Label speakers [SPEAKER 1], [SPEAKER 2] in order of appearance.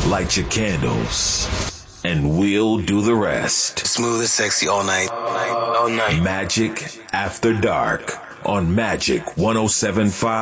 [SPEAKER 1] Light your candles, and we'll do the rest.
[SPEAKER 2] Smooth and sexy all night. All night.
[SPEAKER 1] Magic After Dark on Magic 107.5.